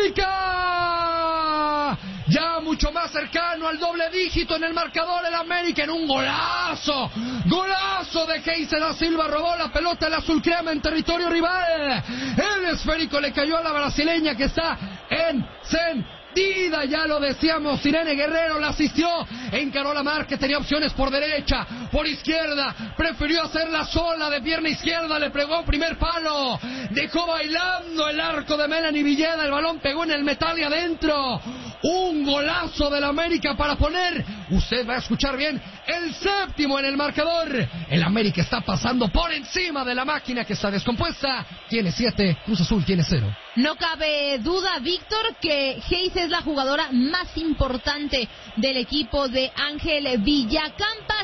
América. Ya mucho más cercano al doble dígito en el marcador, el América en un golazo de Geise da Silva, robó la pelota el azul crema en territorio rival. El esférico le cayó a la brasileña que está encendida, ya lo decíamos. Irene Guerrero la asistió, encaró la marca, tenía opciones por derecha, por izquierda, prefirió hacerla sola de pierna izquierda, le pegó primer palo, dejó bailando el arco de Melanie Villeda, el balón pegó en el metal y adentro. Un golazo del América para poner, usted va a escuchar bien, el séptimo en el marcador. El América está pasando por encima de la máquina que está descompuesta. Tiene 7, Cruz Azul tiene 0. No cabe duda, Víctor, que Geise es la jugadora más importante del equipo de Ángel Villacampa.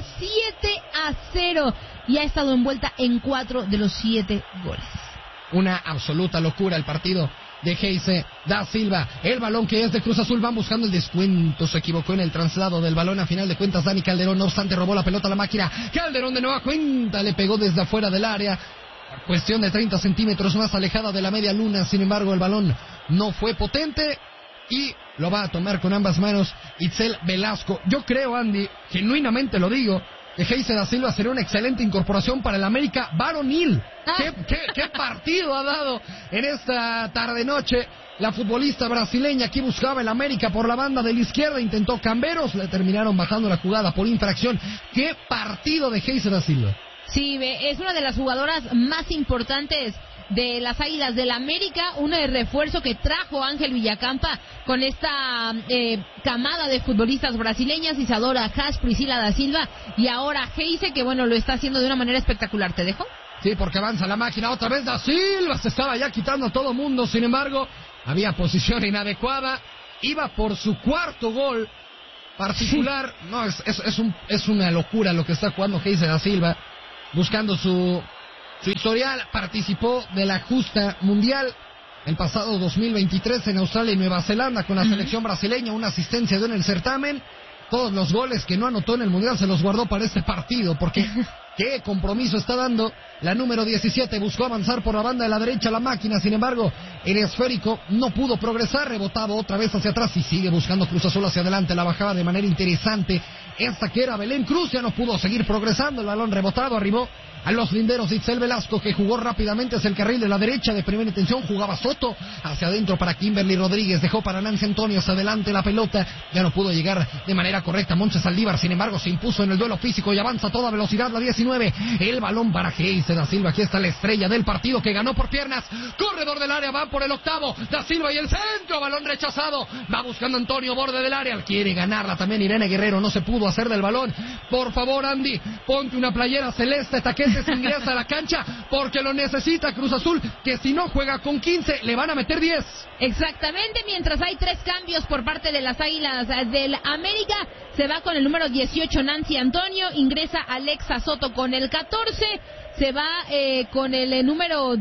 7-0 y ha estado envuelta en 4 de los 7 goles. Una absoluta locura el partido de Geise da Silva. El balón que es de Cruz Azul, van buscando el descuento, se equivocó en el traslado del balón. A final de cuentas Dani Calderón, no obstante, robó la pelota a la máquina. Calderón de nueva cuenta le pegó desde afuera del área, cuestión de 30 centímetros más alejada de la media luna. Sin embargo, el balón no fue potente y lo va a tomar con ambas manos Itzel Velasco. Yo creo, Andy, genuinamente lo digo, que Geise da Silva sería una excelente incorporación para el América varonil. ¿Qué partido ha dado en esta tarde-noche la futbolista brasileña? Aquí buscaba el América por la banda de la izquierda, intentó Camberos, le terminaron bajando la jugada por infracción. ¡Qué partido de Geise da Silva! Sí, es una de las jugadoras más importantes de las Águilas del América, un refuerzo que trajo Ángel Villacampa con esta camada de futbolistas brasileñas, Isadora Haas, Priscila da Silva y ahora Geise, que bueno, lo está haciendo de una manera espectacular. ¿Te dejo? Sí, porque avanza la máquina, otra vez da Silva, se estaba ya quitando a todo mundo, sin embargo, había posición inadecuada, iba por su cuarto gol particular. Sí. No, es una locura lo que está jugando Geise da Silva, buscando su historial. Participó de la justa mundial el pasado 2023 en Australia y Nueva Zelanda con la selección brasileña, una asistencia dio en el certamen. Todos los goles que no anotó en el mundial se los guardó para este partido, porque qué compromiso está dando la número 17, buscó avanzar por la banda de la derecha la máquina, sin embargo el esférico no pudo progresar, rebotaba otra vez hacia atrás y sigue buscando Cruz Azul hacia adelante, la bajaba de manera interesante esta que era Belén Cruz, ya no pudo seguir progresando, el balón rebotado, arribó a los linderos Itzel Velasco, que jugó rápidamente hacia el carril de la derecha de primera intención, jugaba Soto hacia adentro para Kimberly Rodríguez, dejó para Nancy Antonio hacia adelante la pelota, ya no pudo llegar de manera correcta Monche Saldívar, sin embargo se impuso en el duelo físico y avanza a toda velocidad la 19, el balón para Geise da Silva, aquí está la estrella del partido que ganó por piernas, corredor del área, va por el octavo, da Silva y el centro, balón rechazado, va buscando Antonio, borde del área, quiere ganarla también Irene Guerrero, no se pudo hacer del balón. Por favor, Andy, ponte una playera celeste, Taquetes ingresa a la cancha porque lo necesita Cruz Azul, que si no juega con 15 le van a meter 10. Exactamente, mientras hay 3 cambios por parte de las Águilas del América, se va con el número 18 Nancy Antonio, ingresa Alexa Soto con el 14, se va con el número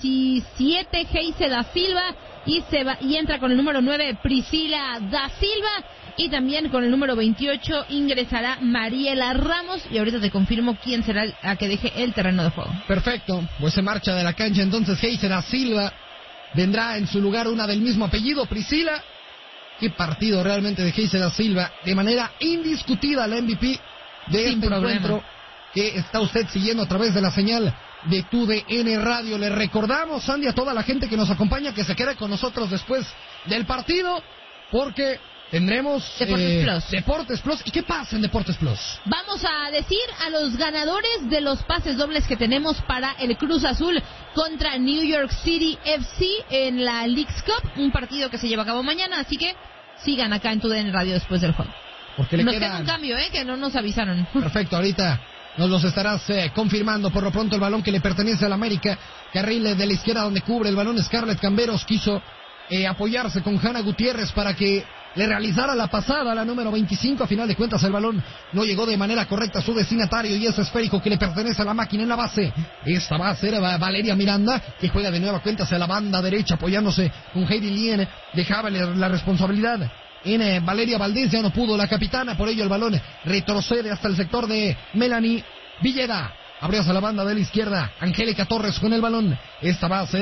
17 Geise da Silva y entra con el número 9 Priscila da Silva. Y también con el número 28 ingresará Mariela Ramos. Y ahorita te confirmo quién será a que deje el terreno de juego. Perfecto, pues se marcha de la cancha entonces Geise da Silva. Vendrá en su lugar una del mismo apellido, Priscila. Qué partido realmente de Geise da Silva. De manera indiscutida la MVP de este encuentro que está usted siguiendo a través de la señal de TUDN Radio. Le recordamos, Andy, a toda la gente que nos acompaña que se quede con nosotros después del partido, porque tendremos Deportes Plus. ¿Y qué pasa en Deportes Plus? Vamos a decir a los ganadores de los pases dobles que tenemos para el Cruz Azul contra New York City FC en la Leagues Cup, un partido que se lleva a cabo mañana, así que sigan acá en TUDN Radio después del juego. Porque nos queda un cambio, que no nos avisaron. Perfecto, ahorita nos los estarás confirmando. Por lo pronto el balón que le pertenece al América, carril de la izquierda donde cubre el balón Scarlett Camberos, quiso apoyarse con Hanna Gutiérrez para que le realizara la pasada a la número 25, a final de cuentas el balón no llegó de manera correcta a su destinatario y ese esférico que le pertenece a la máquina en la base. Esta base era Valeria Miranda, que juega de nueva cuenta hacia la banda derecha apoyándose con Heidi Lien, dejaba la responsabilidad en Valeria Valdés, ya no pudo la capitana, por ello el balón retrocede hasta el sector de Melanie Villeda. Abrió hacia la banda de la izquierda, Angélica Torres con el balón. Esta va a ser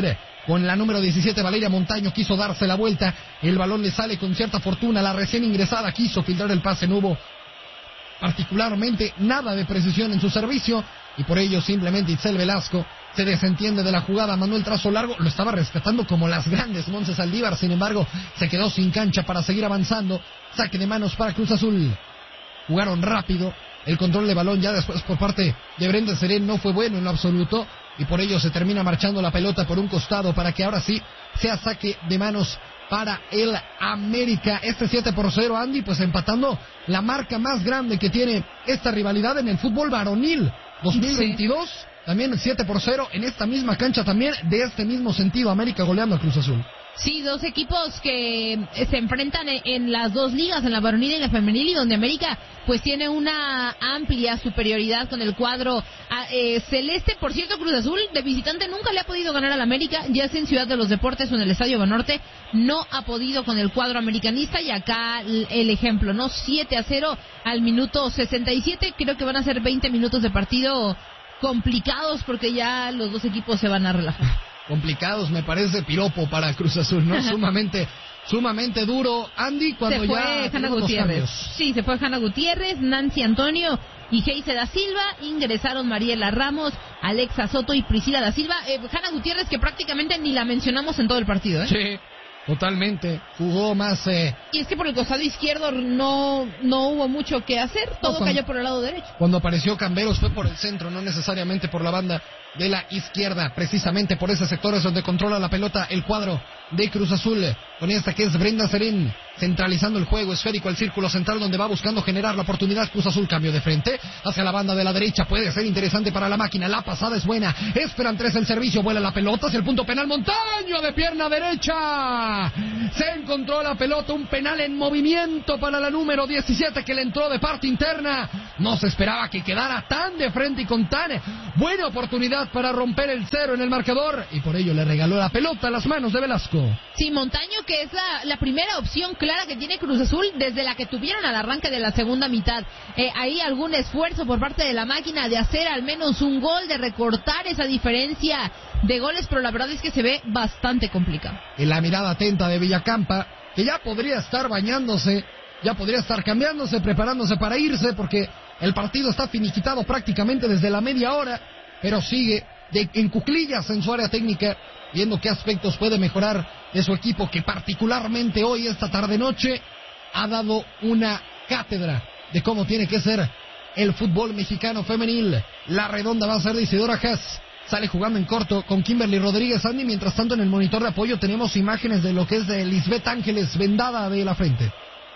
con la número 17, Valeria Montaño, quiso darse la vuelta, el balón le sale con cierta fortuna, la recién ingresada quiso filtrar el pase, no hubo particularmente nada de precisión en su servicio, y por ello simplemente Itzel Velasco se desentiende de la jugada. Manuel Trazo Largo lo estaba rescatando como las grandes Montse Saldívar, sin embargo se quedó sin cancha para seguir avanzando. Saque de manos para Cruz Azul. Jugaron rápido, el control de balón ya después por parte de Brenda Serén no fue bueno en lo absoluto, y por ello se termina marchando la pelota por un costado para que ahora sí sea saque de manos para el América. 7-0, Andy, pues empatando la marca más grande que tiene esta rivalidad en el fútbol varonil 2022. Sí. También 7-0 en esta misma cancha, también de este mismo sentido, América goleando a Cruz Azul. Sí, dos equipos que se enfrentan en las dos ligas, en la varonil y la femenil, y donde América pues tiene una amplia superioridad con el cuadro celeste. Por cierto, Cruz Azul de visitante nunca le ha podido ganar al América, ya sea en Ciudad de los Deportes o en el Estadio Banorte, no ha podido con el cuadro americanista, y acá el ejemplo, ¿no? 7-0 al minuto 67, creo que van a ser 20 minutos de partido complicados porque ya los dos equipos se van a relajar. Complicados, me parece piropo para Cruz Azul, ¿no? Sumamente duro, Andy, cuando se fue Hanna Gutiérrez. Sí, se fue Hanna Gutiérrez, Nancy Antonio y Geise da Silva. Ingresaron Mariela Ramos, Alexa Soto y Priscila da Silva. Hanna Gutiérrez, que prácticamente ni la mencionamos en todo el partido, ¿eh? Sí, totalmente. Jugó más... Y es que por el costado izquierdo no hubo mucho que hacer, todo cayó por el lado derecho. Cuando apareció Camberos fue por el centro, no necesariamente por la banda de la izquierda. Precisamente por ese sector es donde controla la pelota el cuadro de Cruz Azul, con esta que es Brenda Serén, centralizando el juego esférico al círculo central, donde va buscando generar la oportunidad. Cruz Azul, cambio de frente hacia la banda de la derecha, puede ser interesante para la máquina, la pasada es buena, esperan tres el servicio, vuela la pelota hacia el punto penal, Montaño de pierna derecha, se encontró la pelota, un penal en movimiento para la número 17 que le entró de parte interna. No se esperaba que quedara tan de frente y con tan buena oportunidad para romper el cero en el marcador, y por ello le regaló la pelota a las manos de Velasco. Sí, Montaño, que es la primera opción clara que tiene Cruz Azul desde la que tuvieron al arranque de la segunda mitad. Ahí algún esfuerzo por parte de la máquina de hacer al menos un gol, de recortar esa diferencia de goles, pero la verdad es que se ve bastante complicado. En la mirada atenta de Villacampa, que ya podría estar bañándose, ya podría estar cambiándose, preparándose para irse, porque el partido está finiquitado prácticamente desde la media hora, pero sigue en cuclillas en su área técnica, viendo qué aspectos puede mejorar de su equipo, que particularmente hoy, esta tarde-noche, ha dado una cátedra de cómo tiene que ser el fútbol mexicano femenil. La redonda va a ser de Isidora Haas, sale jugando en corto con Kimberly Rodríguez. Andy, mientras tanto en el monitor de apoyo tenemos imágenes de lo que es de Lisbeth Ángeles, vendada de la frente.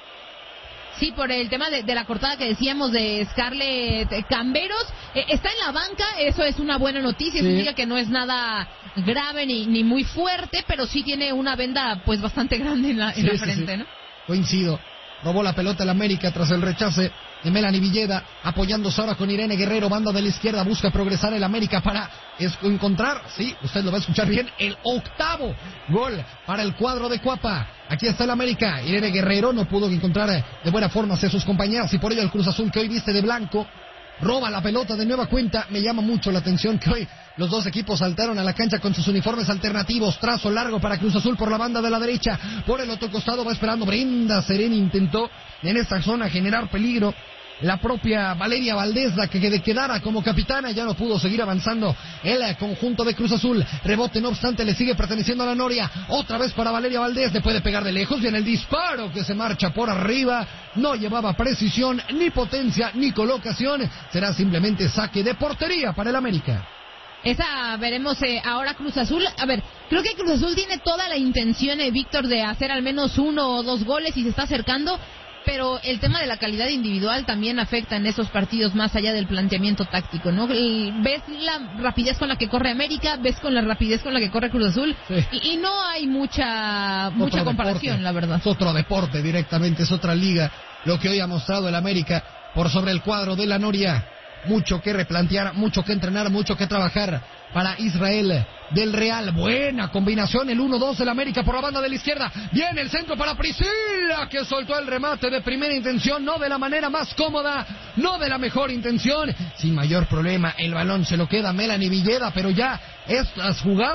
Sí, por el tema de la cortada que decíamos de Scarlett Camberos. Está en la banca, eso es una buena noticia, sí. Significa que no es nada grave ni muy fuerte, pero sí tiene una venda pues bastante grande en la frente, ¿no? Coincido. Robó la pelota el América tras el rechace de Melanie Villeda, apoyándose ahora con Irene Guerrero, banda de la izquierda, busca progresar el América para encontrar, sí, usted lo va a escuchar bien, el octavo gol para el cuadro de Cuapa. Aquí está el América, Irene Guerrero no pudo encontrar de buena forma hacia sus compañeras, y por ello el Cruz Azul, que hoy viste de blanco, roba la pelota de nueva cuenta. Me llama mucho la atención que hoy los dos equipos saltaron a la cancha con sus uniformes alternativos. Trazo largo para Cruz Azul por la banda de la derecha. Por el otro costado va esperando Brenda Serén. Intentó en esta zona generar peligro. La propia Valeria Valdés, la que quedara como capitana, ya no pudo seguir avanzando el conjunto de Cruz Azul. Rebote, no obstante, le sigue perteneciendo a la Noria. Otra vez para Valeria Valdés, le puede pegar de lejos. Viene el disparo que se marcha por arriba. No llevaba precisión, ni potencia, ni colocación. Será simplemente saque de portería para el América. Esa veremos ahora Cruz Azul. A ver, creo que Cruz Azul tiene toda la intención, Víctor, de hacer al menos 1 o 2 goles y se está acercando. Pero el tema de la calidad individual también afecta en esos partidos más allá del planteamiento táctico, ¿no? Ves la rapidez con la que corre América, ves con la rapidez con la que corre Cruz Azul, sí. y no hay mucha comparación, deporte, la verdad. Es otro deporte directamente, es otra liga lo que hoy ha mostrado el América por sobre el cuadro de la Noria. Mucho que replantear, mucho que entrenar, mucho que trabajar para Israel del Real. Buena combinación, el 1-2 del América por la banda de la izquierda. Viene el centro para Priscila, que soltó el remate de primera intención, no de la manera más cómoda, no de la mejor intención. Sin mayor problema, el balón se lo queda Melanie Villeda, pero ya estas jugadas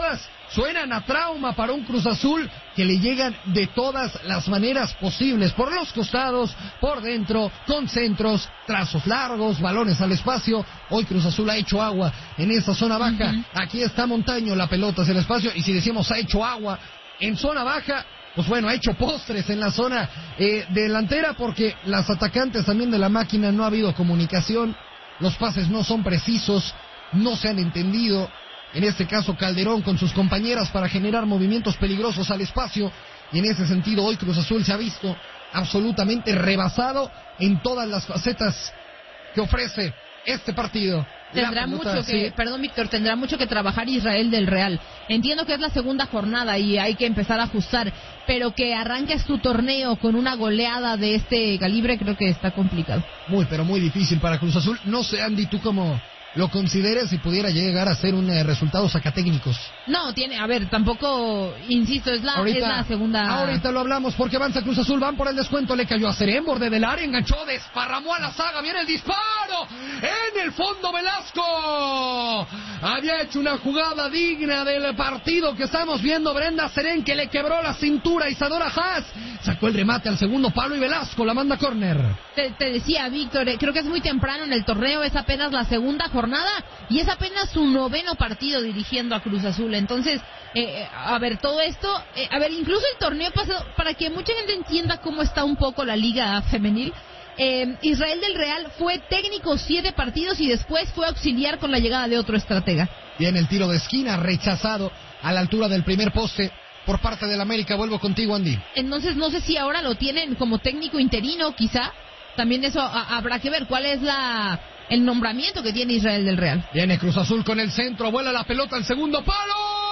suenan a trauma para un Cruz Azul que le llegan de todas las maneras posibles, por los costados, por dentro, con centros, trazos largos, balones al espacio. Hoy Cruz Azul ha hecho agua en esa zona baja. Aquí está Montaño, la pelota hacia el espacio, y si decimos ha hecho agua en zona baja, pues bueno, ha hecho postres en la zona delantera, porque las atacantes también de la máquina no ha habido comunicación, los pases no son precisos, no se han entendido. En este caso Calderón con sus compañeras para generar movimientos peligrosos al espacio, y en ese sentido hoy Cruz Azul se ha visto absolutamente rebasado en todas las facetas que ofrece este partido. Tendrá mucho que, perdón Víctor, tendrá mucho que trabajar Israel del Real. Entiendo que es la segunda jornada y hay que empezar a ajustar, pero que arranques tu torneo con una goleada de este calibre creo que está complicado. Muy, pero muy difícil para Cruz Azul. No sé, Andy, tú cómo lo consideras si pudiera llegar a ser un resultado sacatécnicos. No, a ver, tampoco, insisto, es la segunda. Ahorita lo hablamos porque avanza Cruz Azul, van por el descuento, le cayó a Serén, borde del área, enganchó, desparramó a la saga, viene el disparo, en el fondo Velasco. Había hecho una jugada digna del partido que estamos viendo, Brenda Serén, que le quebró la cintura a Isadora Haas, sacó el remate al segundo palo y Velasco la manda a córner. Te decía, Víctor, creo que es muy temprano en el torneo, es apenas la segunda jornada y es apenas su 9º partido dirigiendo a Cruz Azul. Entonces, a ver, todo esto, incluso el torneo pasado, para que mucha gente entienda cómo está un poco la liga femenil, Israel del Real fue técnico 7 partidos y después fue auxiliar con la llegada de otro estratega. Bien, el tiro de esquina rechazado a la altura del primer poste por parte del América. Vuelvo contigo, Andy. Entonces, no sé si ahora lo tienen como técnico interino, quizá. También eso habrá que ver cuál es el nombramiento que tiene Israel del Real. Viene Cruz Azul con el centro, vuela la pelota al segundo palo.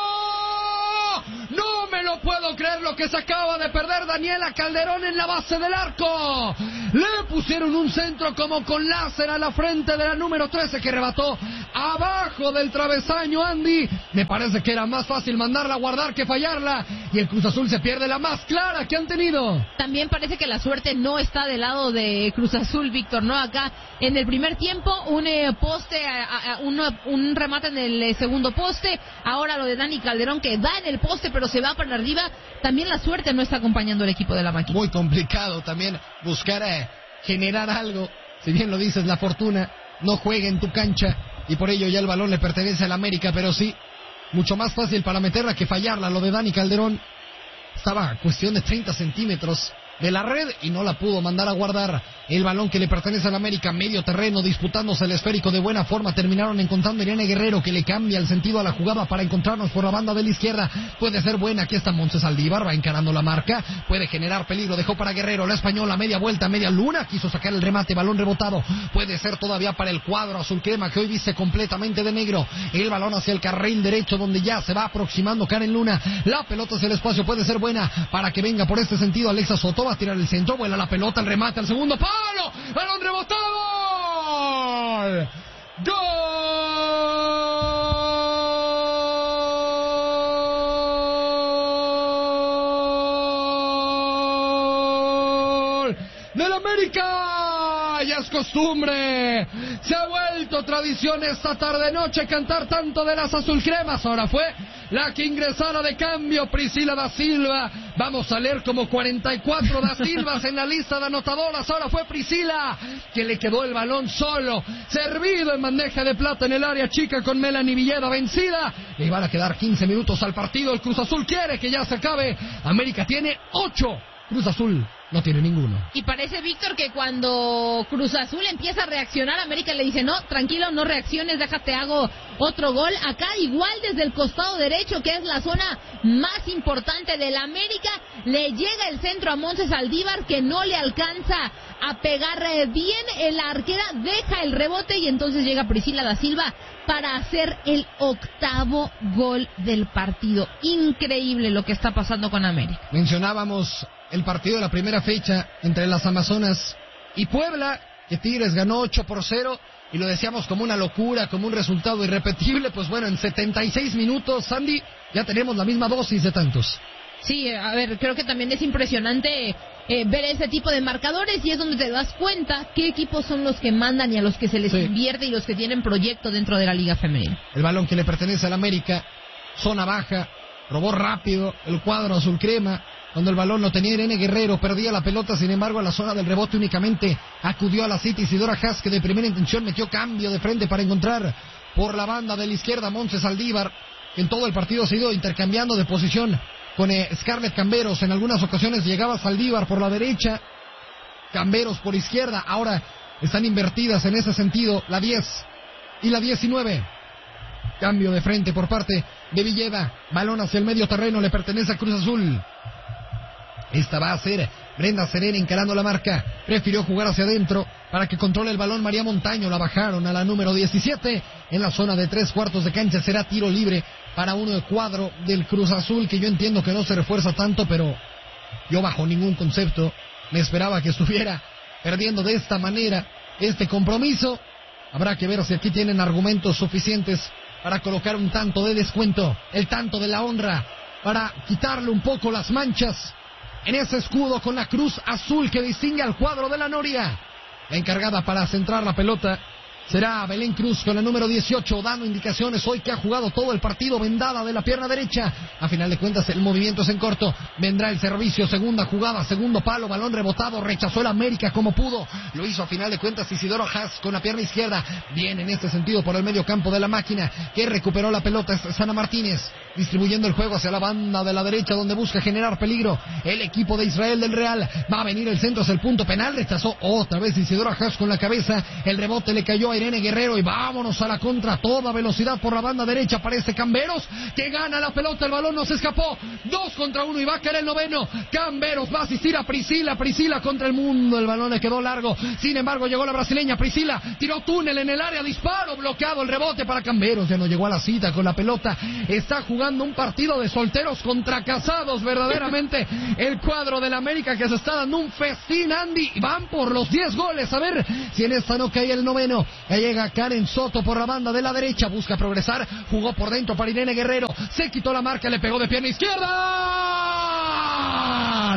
No me lo puedo creer lo que se acaba de perder Daniela Calderón en la base del arco. Le pusieron un centro como con láser a la frente de la número 13 que rebató abajo del travesaño, Andy. Me parece que era más fácil mandarla a guardar que fallarla, y el Cruz Azul se pierde la más clara que han tenido. También parece que la suerte no está del lado de Cruz Azul, Víctor, ¿no? Acá en el primer tiempo un poste, un remate en el segundo poste, ahora lo de Dani Calderón que da en el poste pero se va para arriba. También la suerte no está acompañando al equipo de la máquina. Muy complicado también buscar generar algo, si bien lo dices, la fortuna no juega en tu cancha y por ello ya el balón le pertenece al América, pero sí, mucho más fácil para meterla que fallarla. Lo de Dani Calderón estaba a cuestión de 30 centímetros de la red y no la pudo mandar a guardar. El balón que le pertenece al América, medio terreno, disputándose el esférico de buena forma. Terminaron encontrando a Irene Guerrero, que le cambia el sentido a la jugada para encontrarnos por la banda de la izquierda. Puede ser buena, aquí está Montse Saldívar, va encarando la marca, puede generar peligro, dejó para Guerrero, la española, media vuelta, media luna, quiso sacar el remate, balón rebotado, puede ser todavía para el cuadro azul crema, que hoy viste completamente de negro. El balón hacia el carril derecho, donde ya se va aproximando Karen Luna, la pelota hacia el espacio, puede ser buena, para que venga por este sentido Alexa Soto, va a tirar el centro, vuela la pelota, el remate al segundo palo, balón rebotado, ¡gol del América! Ya es costumbre, se ha vuelto tradición esta tarde-noche cantar tanto de las azulcremas. Ahora fue la que ingresara de cambio Priscila da Silva. Vamos a leer como 44 da Silvas en la lista de anotadoras. Ahora fue Priscila que le quedó el balón solo, servido en bandeja de plata en el área chica con Melanie Villeda vencida. Le van a quedar 15 minutos al partido. El Cruz Azul quiere que ya se acabe. América tiene 8. Cruz Azul no tiene ninguno. Y parece, Víctor, que cuando Cruz Azul empieza a reaccionar, América le dice, no, tranquilo, no reacciones, déjate, hago otro gol. Acá igual desde el costado derecho, que es la zona más importante del América, le llega el centro a Montse Saldívar, que no le alcanza a pegar bien. La arquera deja el rebote y entonces llega Priscila da Silva para hacer el 8º gol del partido. Increíble lo que está pasando con América. Mencionábamos el partido de la primera fecha entre las Amazonas y Puebla, que Tigres ganó 8-0, y lo decíamos como una locura, como un resultado irrepetible. Pues bueno, en 76 minutos, Sandy, ya tenemos la misma dosis de tantos. Sí, a ver, creo que también es impresionante ver ese tipo de marcadores, y es donde te das cuenta qué equipos son los que mandan y a los que se les invierte y los que tienen proyecto dentro de la Liga Femenil. El balón que le pertenece al América, zona baja, robó rápido el cuadro azul crema. Cuando el balón lo tenía Irene Guerrero, perdía la pelota, sin embargo, a la zona del rebote únicamente acudió a la cita Isidora Haas, que de primera intención metió cambio de frente para encontrar por la banda de la izquierda Montse Saldívar, que en todo el partido se ha ido intercambiando de posición con Scarlett Camberos. En algunas ocasiones llegaba Saldívar por la derecha, Camberos por izquierda. Ahora están invertidas en ese sentido la 10 y la 19. Cambio de frente por parte de Villeda. Balón hacia el medio terreno, le pertenece a Cruz Azul. Esta va a ser Brenda Serena encarando la marca. Prefirió jugar hacia adentro para que controle el balón María Montaño. La bajaron a la número 17 en la zona de 3/4 de cancha. Será tiro libre para uno de cuadro del Cruz Azul, que yo entiendo que no se refuerza tanto, pero yo bajo ningún concepto me esperaba que estuviera perdiendo de esta manera este compromiso. Habrá que ver si aquí tienen argumentos suficientes para colocar un tanto de descuento, el tanto de la honra, para quitarle un poco las manchas en ese escudo con la cruz azul que distingue al cuadro de la Noria. La encargada para centrar la pelota será Belén Cruz con la número 18, dando indicaciones hoy que ha jugado todo el partido vendada de la pierna derecha. A final de cuentas el movimiento es en corto. Vendrá el servicio, segunda jugada, segundo palo, balón rebotado, rechazó el América como pudo. Lo hizo a final de cuentas Isidoro Haas con la pierna izquierda. Bien en este sentido por el medio campo de la máquina, que recuperó la pelota. Es Sana Martínez distribuyendo el juego hacia la banda de la derecha, donde busca generar peligro el equipo de Israel del Real. Va a venir el centro hacia el punto penal, rechazó otra vez Isidoro Haas con la cabeza. El rebote le cayó a Irene Guerrero y vámonos a la contra a toda velocidad por la banda derecha. Aparece Camberos, que gana la pelota, el balón no se escapó. 2 contra 1 y va a caer el noveno. Camberos va a asistir a Priscila contra el mundo. El balón le quedó largo, sin embargo llegó la brasileña. Priscila tiró túnel en el área, disparo bloqueado, el rebote para Camberos. Ya no llegó a la cita con la pelota. Está jugando un partido de solteros contra casados verdaderamente el cuadro del América, que se está dando un festín, Andy. Van por los 10 goles, a ver si en esta no cae el noveno. Ya llega Karen Soto por la banda de la derecha, busca progresar, jugó por dentro para Irene Guerrero, se quitó la marca, le pegó de pierna izquierda.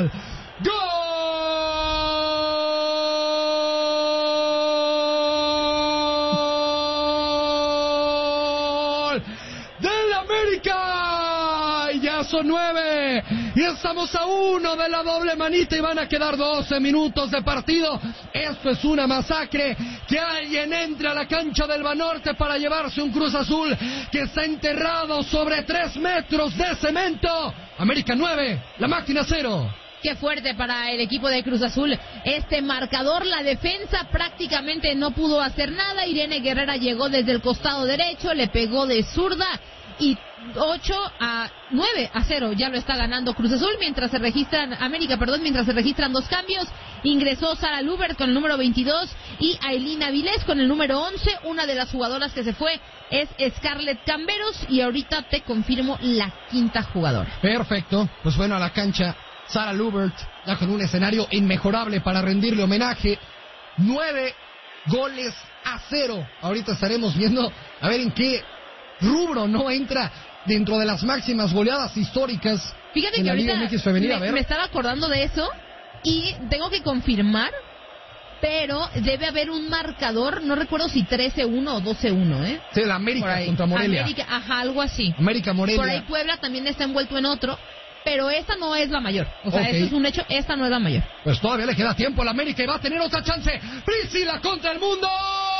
¡Gol del América! Ya son 9 y estamos a 1 de la doble manita y van a quedar 12 minutos de partido. Esto es una masacre. Que alguien entre a la cancha del Banorte para llevarse un Cruz Azul que está enterrado sobre 3 metros de cemento. América 9, la máquina 0. Qué fuerte para el equipo de Cruz Azul este marcador. La defensa prácticamente no pudo hacer nada. Irene Guerrera llegó desde el costado derecho, le pegó de zurda y 9-0 ya lo está ganando Cruz Azul, mientras se registran 2 cambios. Ingresó Sara Lubert con el número 22 y Ailina Vilés con el número 11. Una de las jugadoras que se fue es Scarlett Camberos y ahorita te confirmo la quinta jugadora. Perfecto, pues bueno, a la cancha Sara Lubert, ya con un escenario inmejorable para rendirle homenaje. 9-0. Ahorita estaremos viendo a ver en qué rubro no entra dentro de las máximas goleadas históricas. Fíjate en que la Liga ahorita MX femenil. A ver, me estaba acordando de eso y tengo que confirmar, pero debe haber un marcador, no recuerdo si 13-1 o 12-1, ¿eh? Sí, la América contra Morelia. América, algo así. América Morelia. Por ahí Puebla también está envuelto en otro, pero esta no es la mayor. O sea, Okay. Eso es un hecho, esta no es la mayor. Pues todavía le queda tiempo a la América y va a tener otra chance. Priscila contra el mundo.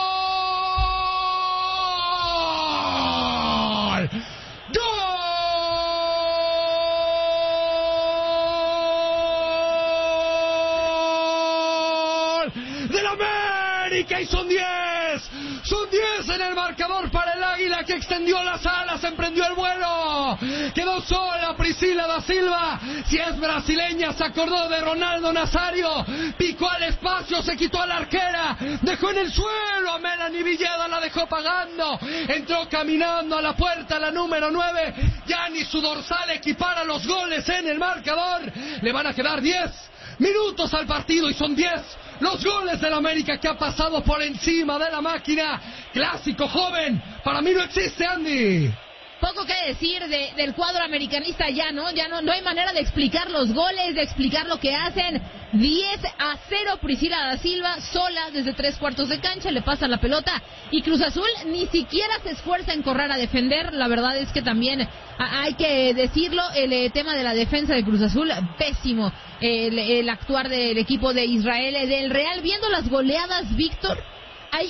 ¡Gol del América! Y son 10 en el marcador para el Águila, que extendió las alas, emprendió el vuelo, quedó sola Priscila da Silva. Si es brasileña, se acordó de Ronaldo Nazario, picó al espacio, se quitó a la arquera, dejó en el suelo a Melanie Villeda, la dejó pagando, entró caminando a la puerta la número 9. Ya ni su dorsal equipara los goles en el marcador. Le van a quedar 10 minutos al partido y son 10 los goles del América, que ha pasado por encima de la máquina. Clásico joven, para mí no existe, Andy. Poco que decir del cuadro americanista ya no hay manera de explicar los goles, de explicar lo que hacen. 10-0, Priscila da Silva, sola desde 3/4 de cancha, le pasa la pelota y Cruz Azul ni siquiera se esfuerza en correr a defender. La verdad es que también hay que decirlo, el tema de la defensa de Cruz Azul, pésimo el actuar del equipo de Israel, del Real. Viendo las goleadas, Víctor, hay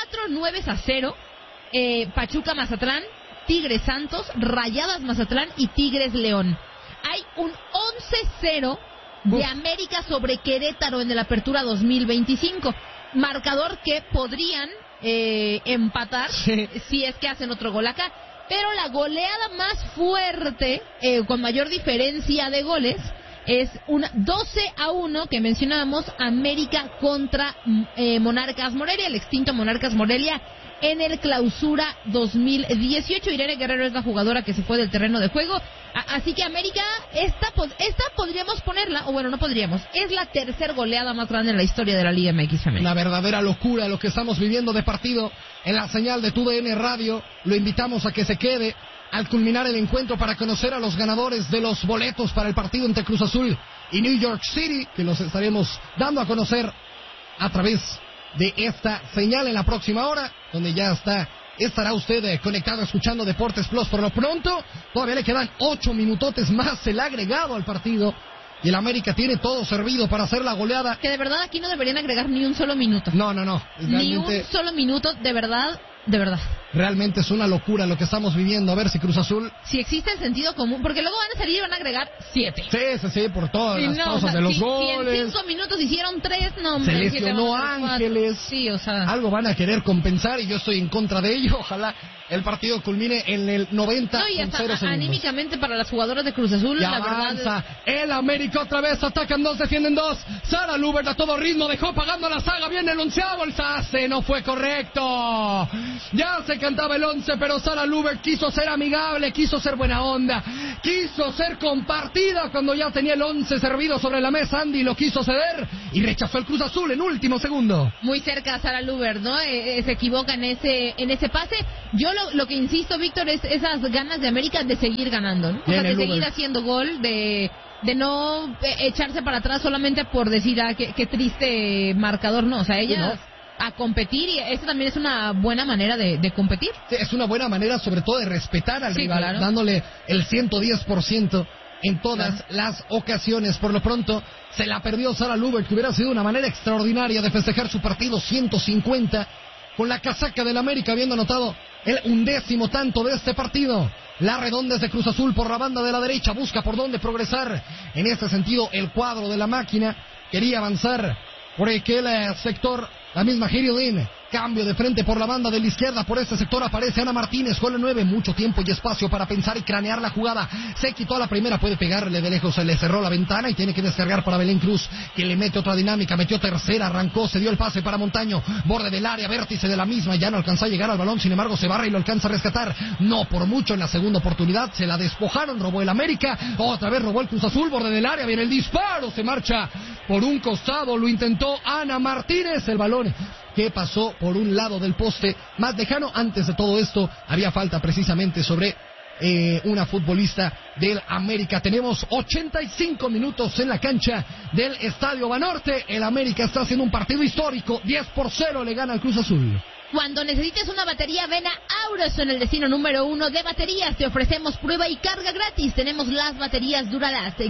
4-9-0, Pachuca Mazatlán, Tigres Santos, Rayadas Mazatlán y Tigres León. Hay un 11-0 de América sobre Querétaro en el Apertura 2025. Marcador que podrían empatar si es que hacen otro gol acá. Pero la goleada más fuerte, con mayor diferencia de goles, es un 12-1 que mencionábamos, América contra Monarcas Morelia, el extinto Monarcas Morelia, en el Clausura 2018. Irene Guerrero es la jugadora que se fue del terreno de juego. Así que América, esta podríamos ponerla, o bueno, no podríamos, es la tercer goleada más grande en la historia de la Liga MX femenina. Una verdadera locura lo que estamos viviendo de partido en la señal de TUDN Radio. Lo invitamos a que se quede al culminar el encuentro para conocer a los ganadores de los boletos para el partido entre Cruz Azul y New York City, que los estaremos dando a conocer a través de esta señal en la próxima hora, donde ya estará usted conectado escuchando Deportes Plus. Por lo pronto, todavía le quedan 8 minutotes más el agregado al partido, y el América tiene todo servido para hacer la goleada. Que de verdad aquí no deberían agregar ni un solo minuto. No. Ni un solo minuto, de verdad. Realmente es una locura lo que estamos viviendo. A ver si Cruz Azul... Si existe el sentido común, porque luego van a salir y van a agregar 7. Sí, por todas las cosas de los goles. Si en 5 minutos hicieron 3, no, se lesionó Ángeles. Sí, o sea... Algo van a querer compensar y yo estoy en contra de ello. Ojalá el partido culmine en el 90 no, y con 0 segundos. Anímicamente para las jugadoras de Cruz Azul, ya la avanza verdad... el América otra vez, atacan 2, defienden 2. Sara Lubert a todo ritmo, dejó pagando la saga, viene el 11avo, el Sase, no fue correcto. Ya se cantaba el 11, pero Sara Lubert quiso ser amigable, quiso ser buena onda, quiso ser compartida cuando ya tenía el 11 servido sobre la mesa. Andy lo quiso ceder y rechazó el Cruz Azul en último segundo. Muy cerca Sara Lubert, ¿no? Se equivoca en ese pase. Yo lo que insisto, Víctor, es esas ganas de América de seguir ganando, ¿no? O sea, de seguir haciendo gol, de no echarse para atrás solamente por decir, qué triste marcador, no. O sea, ellas... a competir, y esta también es una buena manera de competir. Sí, es una buena manera sobre todo de respetar al rival, claro, dándole el 110% en todas las ocasiones. Por lo pronto se la perdió Sara Lubert, que hubiera sido una manera extraordinaria de festejar su partido 150 con la casaca del América, habiendo anotado el 11º tanto de este partido. La redonda es de Cruz Azul por la banda de la derecha, busca por dónde progresar. En este sentido, el cuadro de la máquina quería avanzar por aquel sector. La misma Giriodín, cambio de frente por la banda de la izquierda, por este sector aparece Ana Martínez con el 9, mucho tiempo y espacio para pensar y cranear la jugada. Se quitó a la primera, puede pegarle de lejos, se le cerró la ventana y tiene que descargar para Belén Cruz, que le mete otra dinámica, metió tercera, arrancó, se dio el pase para Montaño, borde del área, vértice de la misma, ya no alcanzó a llegar al balón, sin embargo se barra y lo alcanza a rescatar, no por mucho. En la segunda oportunidad se la despojaron, robó el América, otra vez robó el Cruz Azul, borde del área, viene el disparo, se marcha por un costado, lo intentó Ana Martínez, el balón que pasó por un lado del poste más lejano. Antes de todo esto había falta precisamente sobre una futbolista del América. Tenemos 85 minutos en la cancha del Estadio Banorte. El América está haciendo un partido histórico, 10-0 le gana al Cruz Azul. Cuando necesites una batería, ven a Auroson, el destino número 1 de baterías. Te ofrecemos prueba y carga gratis. Tenemos las baterías Duralast.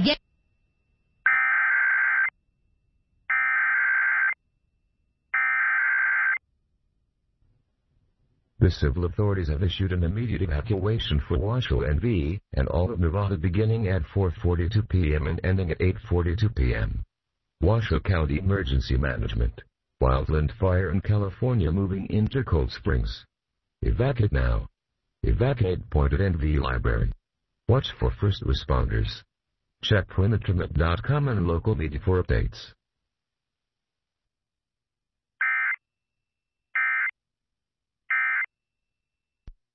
The civil authorities have issued an immediate evacuation for Washoe NV and all of Nevada beginning at 4:42 p.m. and ending at 8:42 p.m. Washoe County Emergency Management. Wildland Fire in California moving into Cold Springs. Evacuate now. Evacuate point at NV Library. Watch for first responders. Check PlymouthTrimit.com and local media for updates.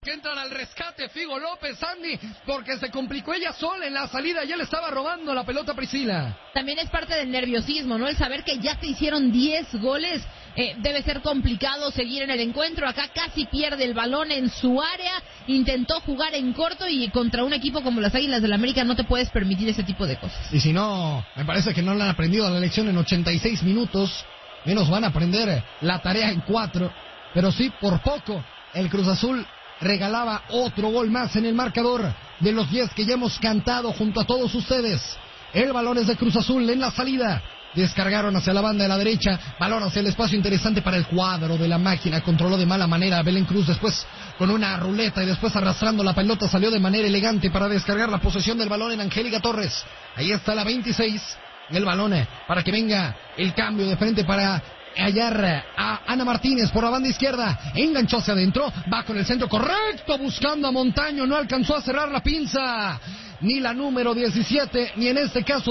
que entran al rescate. Figo López, Andy, porque se complicó ella sola en la salida. Ya le estaba robando la pelota a Priscila. También es parte del nerviosismo, ¿no? El saber que ya te hicieron 10 goles. Debe ser complicado seguir en el encuentro. Acá casi pierde el balón en su área. Intentó jugar en corto y contra un equipo como las Águilas del América no te puedes permitir ese tipo de cosas. Y si no, me parece que no le han aprendido la lección en 86 minutos. Menos van a aprender la tarea en 4. Pero sí, por poco, el Cruz Azul regalaba otro gol más en el marcador de los 10 que ya hemos cantado junto a todos ustedes. El balón es de Cruz Azul en la salida. Descargaron hacia la banda de la derecha, balón hacia el espacio interesante para el cuadro de la máquina, controló de mala manera a Belén Cruz, después con una ruleta y después arrastrando la pelota salió de manera elegante para descargar la posesión del balón en Angélica Torres. Ahí está la 26, el balón para que venga el cambio de frente para hallar a Ana Martínez por la banda izquierda, enganchó hacia adentro, va con el centro correcto buscando a Montaño, no alcanzó a cerrar la pinza. Ni la número 17, ni en este caso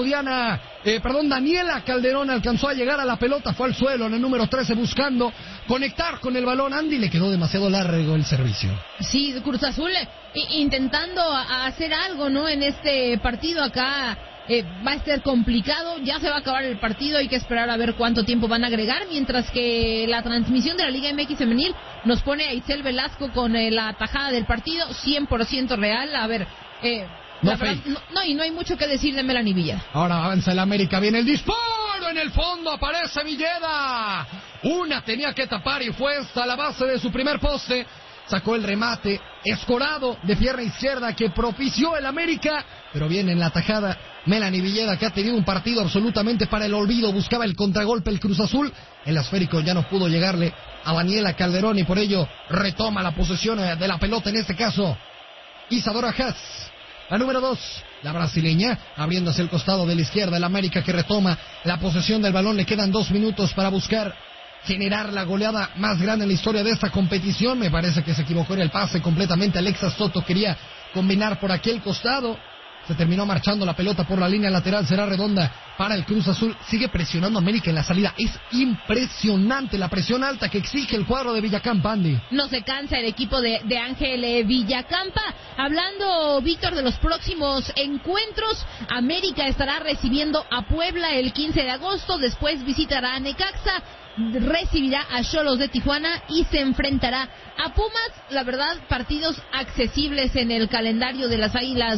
Daniela Calderón alcanzó a llegar a la pelota, fue al suelo en el número 13 buscando conectar con el balón. Andy, le quedó demasiado largo el servicio. Sí, Cruz Azul intentando hacer algo, ¿no? En este partido acá va a ser complicado, ya se va a acabar el partido, hay que esperar a ver cuánto tiempo van a agregar, mientras que la transmisión de la Liga MX Femenil nos pone a Isel Velasco con la tajada del partido, 100% real, a ver... La verdad, y no hay mucho que decir de Melanie Villeda. Ahora avanza el América, viene el disparo en el fondo, aparece Villeda. Una tenía que tapar y fue hasta la base de su primer poste. Sacó el remate escorado de pierna izquierda que propició el América, pero viene en la tajada Melanie Villeda, que ha tenido un partido absolutamente para el olvido. Buscaba el contragolpe el Cruz Azul, el esférico ya no pudo llegarle a Daniela Calderón y por ello retoma la posesión de la pelota, en este caso Isadora Haas. La número 2, la brasileña, abriendo hacia el costado de la izquierda, el América que retoma la posesión del balón. Le quedan 2 minutos para buscar generar la goleada más grande en la historia de esta competición. Me parece que se equivocó en el pase completamente. Alexa Soto quería combinar por aquel costado. Se terminó marchando la pelota por la línea lateral, será redonda para el Cruz Azul. Sigue presionando a América en la salida. Es impresionante la presión alta que exige el cuadro de Villacampa, Andy. No se cansa el equipo de Ángel Villacampa. Hablando, Víctor, de los próximos encuentros, América estará recibiendo a Puebla el 15 de agosto, después visitará a Necaxa, recibirá a Xolos de Tijuana y se enfrentará a Pumas. La verdad, partidos accesibles en el calendario de las Águilas